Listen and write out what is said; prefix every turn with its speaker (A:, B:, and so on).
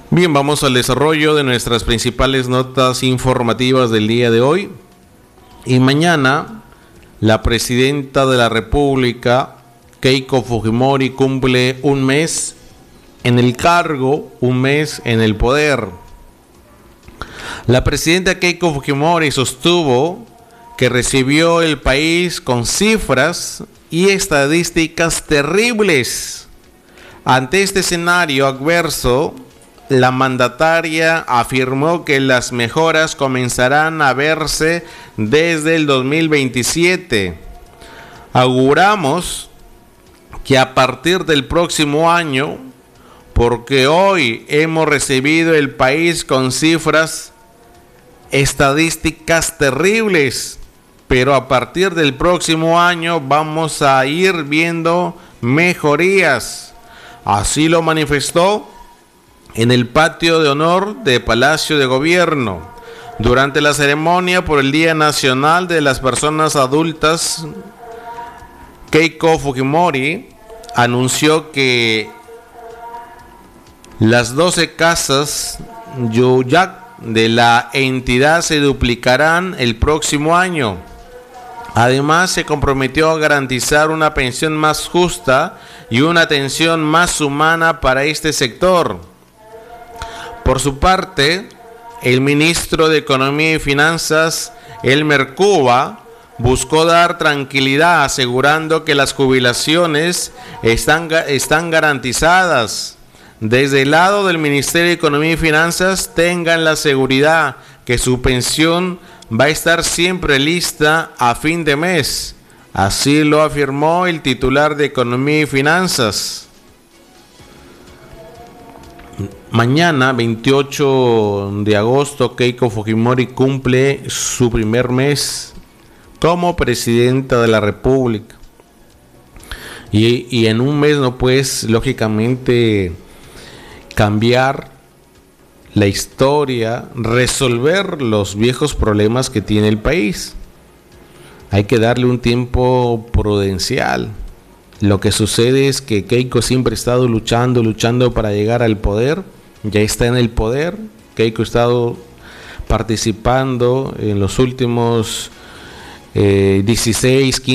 A: Bien, vamos al desarrollo de nuestras principales notas informativas del día de hoy. Y mañana, la presidenta de la República, Keiko Fujimori, cumple un mes en el cargo, un mes en el poder. La presidenta Keiko Fujimori sostuvo que recibió el país con cifras y estadísticas terribles. Ante este escenario adverso, la mandataria afirmó que las mejoras comenzarán a verse desde el 2027. Auguramos que a partir del próximo año, porque hoy hemos recibido el país con cifras estadísticas terribles, pero a partir del próximo año vamos a ir viendo mejorías. Así lo manifestó en el patio de honor de Palacio de Gobierno, durante la ceremonia por el Día Nacional de las Personas Adultas. Keiko Fujimori anunció que las 12 casas Yuyak de la entidad se duplicarán el próximo año. Además, se comprometió a garantizar una pensión más justa y una atención más humana para este sector. Por su parte, el ministro de Economía y Finanzas, Elmer Cuba, buscó dar tranquilidad asegurando que las jubilaciones están garantizadas. Desde el lado del Ministerio de Economía y Finanzas, tengan la seguridad que su pensión va a estar siempre lista a fin de mes. Así lo afirmó el titular de Economía y Finanzas. Mañana, 28 de agosto, Keiko Fujimori cumple su primer mes como presidenta de la República. Y en un mes no puedes, lógicamente, cambiar la historia, resolver los viejos problemas que tiene el país. Hay que darle un tiempo prudencial. Lo que sucede es que Keiko siempre ha estado luchando para llegar al poder. Ya está en el poder. Keiko ha estado participando en los últimos 16, 15